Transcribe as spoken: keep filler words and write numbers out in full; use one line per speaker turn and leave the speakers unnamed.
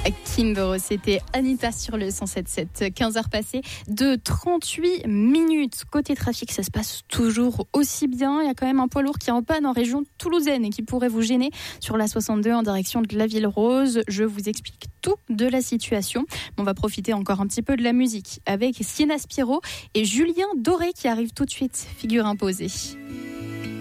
Kimber, c'était Anita sur le cent sept sept. quinze heures passées de trente-huit minutes. Côté trafic, ça se passe toujours aussi bien. Il y a quand même un poids lourd qui est en panne en région toulousaine et qui pourrait vous gêner sur la soixante-deux en direction de la Ville Rose. Je vous explique tout de la situation. On va profiter encore un petit peu de la musique avec Sienna Spiro et Julien Doré qui arrive tout de suite. Figure imposée.